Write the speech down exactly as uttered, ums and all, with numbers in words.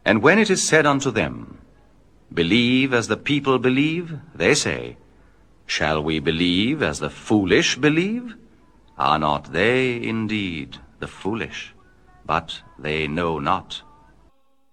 And when it is said unto them, Believe as the people believe, they say, Shall we believe as the foolish believe? Are not they indeed the foolish? But they know not